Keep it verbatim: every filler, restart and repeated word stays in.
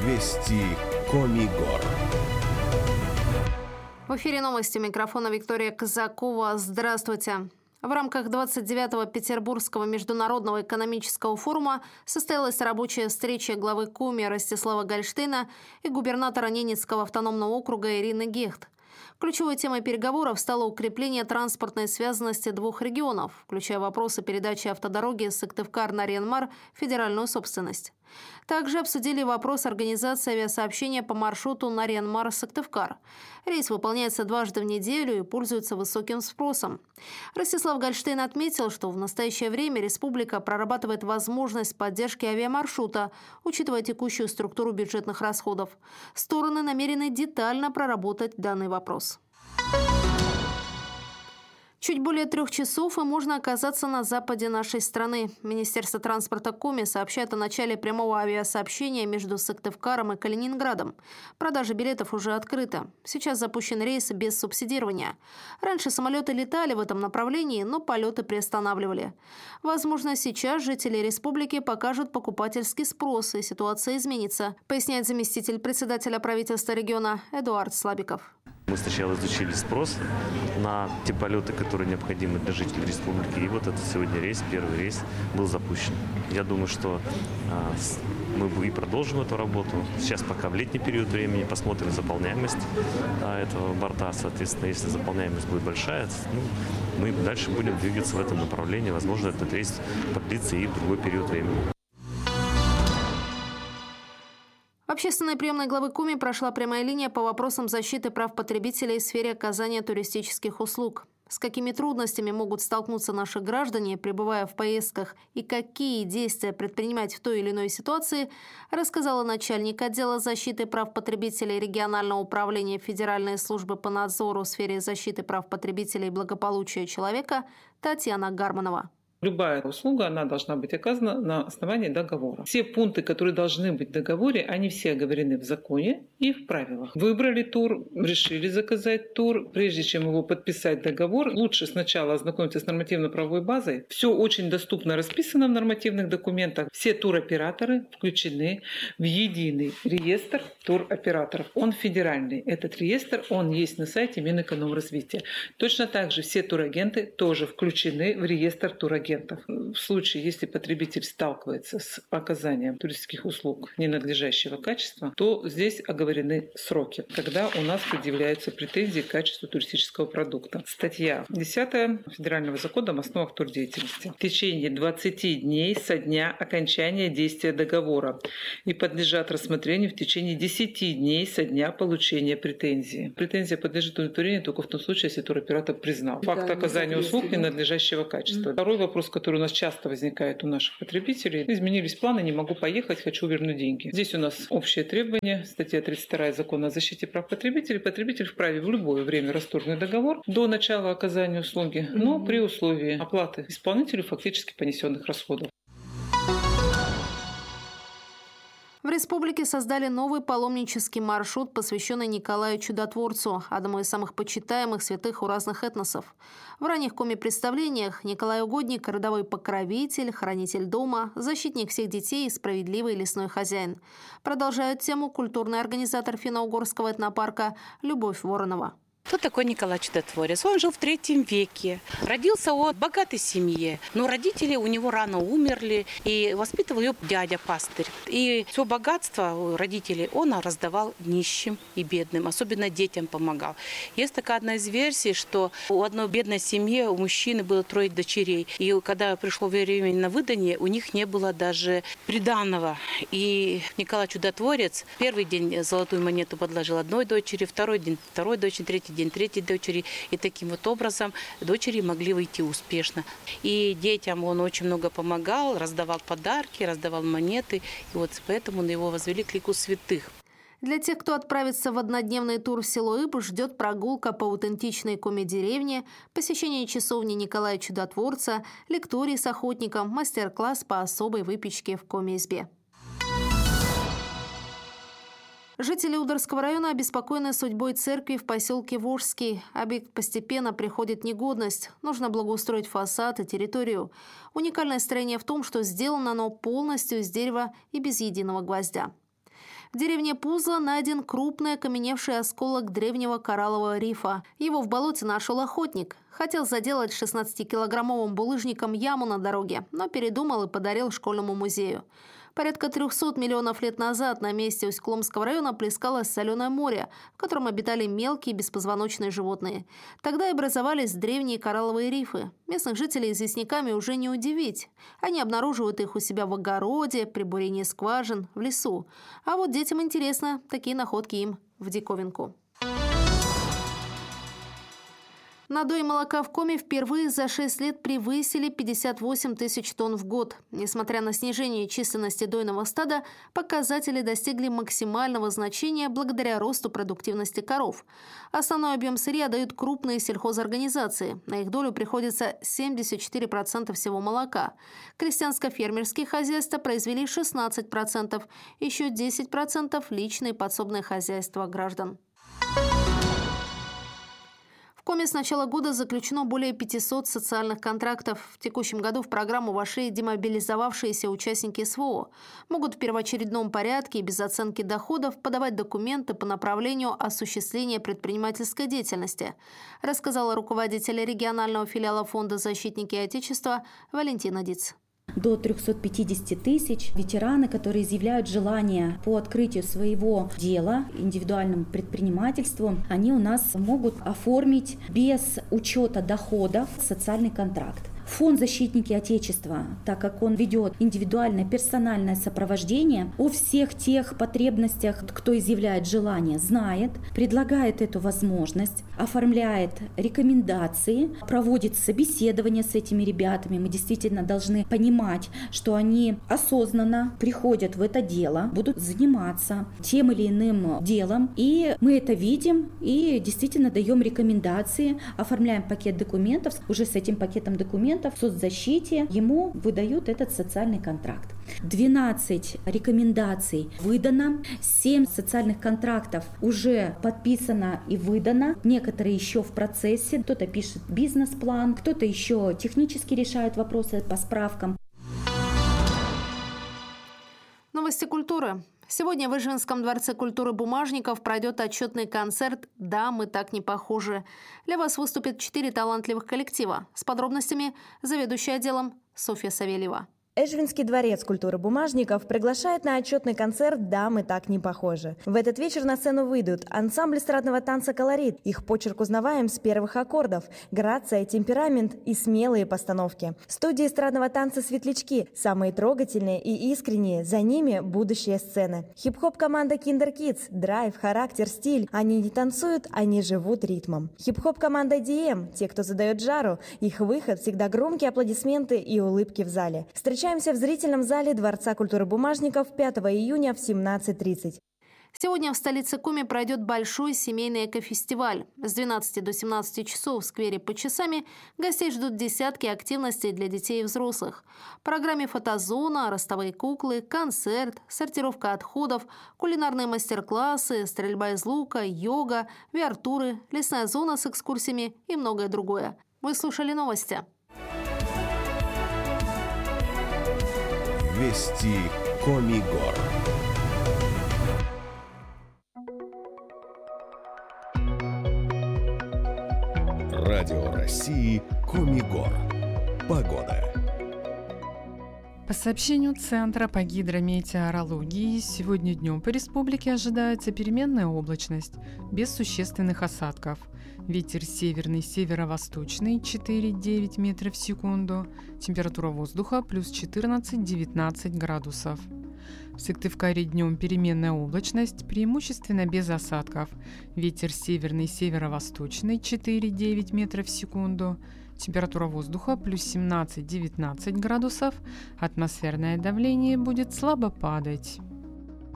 Вести Коми Гор. В эфире новости. Микрофона Виктория Казакова. Здравствуйте. В рамках двадцать девятого Петербургского международного экономического форума состоялась рабочая встреча главы Коми Ростислава Гольштейна и губернатора Ненецкого автономного округа Ирины Гехт. Ключевой темой переговоров стало укрепление транспортной связанности двух регионов, включая вопросы передачи автодороги Сыктывкар-Нарьян-Мар в федеральную собственность. Также обсудили вопрос организации авиасообщения по маршруту Нарьян-Мар-Сыктывкар. Рейс выполняется дважды в неделю и пользуется высоким спросом. Ростислав Гольштейн отметил, что в настоящее время республика прорабатывает возможность поддержки авиамаршрута, учитывая текущую структуру бюджетных расходов. Стороны намерены детально проработать данный вопрос. Чуть более трех часов и можно оказаться на западе нашей страны. Министерство транспорта Коми сообщает о начале прямого авиасообщения между Сыктывкаром и Калининградом. Продажа билетов уже открыта. Сейчас запущен рейс без субсидирования. Раньше самолеты летали в этом направлении, но полеты приостанавливали. Возможно, сейчас жители республики покажут покупательский спрос, и ситуация изменится, поясняет заместитель председателя правительства региона Эдуард Слабиков. Мы сначала изучили спрос на те полеты, которые необходимы для жителей республики. И вот этот сегодня рейс, первый рейс, был запущен. Я думаю, что а, мы и продолжим эту работу. Сейчас пока в летний период времени посмотрим заполняемость а, этого борта. Соответственно, если заполняемость будет большая, ну, мы дальше будем двигаться в этом направлении. Возможно, этот рейс продлится и в другой период времени. В общественной приемной главы Коми прошла прямая линия по вопросам защиты прав потребителей в сфере оказания туристических услуг. С какими трудностями могут столкнуться наши граждане, пребывая в поездках, и какие действия предпринимать в той или иной ситуации, рассказала начальник отдела защиты прав потребителей регионального управления Федеральной службы по надзору в сфере защиты прав потребителей и благополучия человека Татьяна Гарманова. Любая услуга, она должна быть оказана на основании договора. Все пункты, которые должны быть в договоре, они все оговорены в законе и в правилах. Выбрали тур, решили заказать тур. Прежде чем его подписать договор, лучше сначала ознакомиться с нормативно-правовой базой. Все очень доступно расписано в нормативных документах. Все туроператоры включены в единый реестр туроператоров. Он федеральный. Этот реестр, он есть на сайте Минэкономразвития. Точно так же все турагенты тоже включены в реестр турагентов. В случае, если потребитель сталкивается с оказанием туристических услуг ненадлежащего качества, то здесь оговорены сроки, когда у нас предъявляются претензии к качеству туристического продукта. Статья десятая Федерального закона об основах турдеятельности. В течение двадцати дней со дня окончания действия договора и подлежат рассмотрению в течение десяти дней со дня получения претензии. Претензия подлежит удовлетворению только в том случае, если туроператор признал факт оказания услуг ненадлежащего качества. Второй вопрос, который у нас часто возникает у наших потребителей. Изменились планы, не могу поехать, хочу вернуть деньги. Здесь у нас общее требование, статья тридцать вторая Закона о защите прав потребителей. Потребитель вправе в любое время расторгнуть договор до начала оказания услуги, но при условии оплаты исполнителю фактически понесенных расходов. В республике создали новый паломнический маршрут, посвященный Николаю Чудотворцу, одному из самых почитаемых святых у разных этносов. В ранних коми-представлениях Николай Угодник – родовой покровитель, хранитель дома, защитник всех детей и справедливый лесной хозяин. Продолжает тему культурный организатор финно-угорского этнопарка Любовь Воронова. Кто такой Николай Чудотворец? Он жил в третьем веке. Родился он в богатой семье, но родители у него рано умерли, и воспитывал ее дядя-пастырь. И все богатство у родителей он раздавал нищим и бедным, особенно детям помогал. Есть такая одна из версий, что у одной бедной семьи у мужчины было трое дочерей, и когда пришло время на выдание, у них не было даже приданого. И Николай Чудотворец первый день золотую монету подложил одной дочери, второй день второй дочери, третий день третьей дочери. И таким вот образом дочери могли выйти успешно. И детям он очень много помогал, раздавал подарки, раздавал монеты. И вот поэтому его возвели к лику святых. Для тех, кто отправится в однодневный тур в село Иб, ждет прогулка по аутентичной коми-деревне, посещение часовни Николая Чудотворца, лекторий с охотником, мастер-класс по особой выпечке в коми-избе. Жители Ударского района обеспокоены судьбой церкви в поселке Волжский. Объект постепенно приходит в негодность. Нужно благоустроить фасад и территорию. Уникальное строение в том, что сделано оно полностью из дерева и без единого гвоздя. В деревне Пузла найден крупный окаменевший осколок древнего кораллового рифа. Его в болоте нашел охотник. Хотел заделать шестнадцатикилограммовым булыжником яму на дороге, но передумал и подарил школьному музею. Порядка трехсот миллионов лет назад на месте Усть-Куломского района плескалось соленое море, в котором обитали мелкие беспозвоночные животные. Тогда и образовались древние коралловые рифы. Местных жителей известняками уже не удивить. Они обнаруживают их у себя в огороде, при бурении скважин, в лесу. А вот детям интересно, такие находки им в диковинку. Надои молока в Коми впервые за шесть лет превысили пятьдесят восемь тысяч тонн в год. Несмотря на снижение численности дойного стада, показатели достигли максимального значения благодаря росту продуктивности коров. Основной объем сырья дают крупные сельхозорганизации. На их долю приходится семьдесят четыре процента всего молока. Крестьянско-фермерские хозяйства произвели шестнадцать процентов. Еще десять процентов – личные подсобные хозяйства граждан. В Коми с начала года заключено более пятисот социальных контрактов. В текущем году в программу вошли демобилизовавшиеся участники СВО. Могут в первоочередном порядке и без оценки доходов подавать документы по направлению осуществления предпринимательской деятельности, рассказала руководитель регионального филиала Фонда «Защитники Отечества» Валентина Диц. До трёхсот пятидесяти тысяч ветераны, которые изъявляют желание по открытию своего дела, индивидуальному предпринимательству, они у нас могут оформить без учета доходов социальный контракт. Фонд «Защитники Отечества», так как он ведет индивидуальное персональное сопровождение, о всех тех потребностях, кто изъявляет желание, знает, предлагает эту возможность, оформляет рекомендации, проводит собеседование с этими ребятами. Мы действительно должны понимать, что они осознанно приходят в это дело, будут заниматься тем или иным делом, и мы это видим и действительно даем рекомендации, оформляем пакет документов, уже с этим пакетом документов в соцзащите ему выдают этот социальный контракт. двенадцать рекомендаций выдано, семь социальных контрактов уже подписано и выдано, некоторые еще в процессе, кто-то пишет бизнес-план, кто-то еще технически решает вопросы по справкам. Новости культуры. Сегодня в Ижевском дворце культуры Бумажников пройдет отчетный концерт «Да, мы так не похожи». Для вас выступят четыре талантливых коллектива. С подробностями заведующая отделом Софья Савельева. Ижевский дворец культуры Бумажников приглашает на отчетный концерт «Да, мы так не похожи». В этот вечер на сцену выйдут ансамбль эстрадного танца «Колорит». Их почерк узнаваем с первых аккордов. Грация, темперамент и смелые постановки. Студия эстрадного танца «Светлячки». Самые трогательные и искренние. За ними будущие сцены. Хип-хоп команда Kinder Kids. Драйв, характер, стиль. Они не танцуют, они живут ритмом. Хип-хоп команда ди эм. Те, кто задает жару. Их выход всегда громкие аплодисменты и улыбки в зале. Встречаемся в зрительном зале Дворца культуры Бумажников пятого июня в семнадцать тридцать. Сегодня в столице Коми пройдет большой семейный экофестиваль. С двенадцати до семнадцати часов в сквере под часами гостей ждут десятки активностей для детей и взрослых. В программе фотозона, ростовые куклы, концерт, сортировка отходов, кулинарные мастер-классы, стрельба из лука, йога, ви ар-туры, лесная зона с экскурсиями и многое другое. Вы слушали новости. Вести Коми гор. Радио России Коми гор. Погода. По сообщению Центра по гидрометеорологии, сегодня днем по республике ожидается переменная облачность, без существенных осадков. Ветер северный, северо-восточный четыре-девять метров в секунду. Температура воздуха плюс четырнадцать-девятнадцать градусов. В Сыктывкаре днем переменная облачность, преимущественно без осадков. Ветер северный, северо-восточный четыре-девять метров в секунду. Температура воздуха плюс семнадцать-девятнадцать градусов. Атмосферное давление будет слабо падать.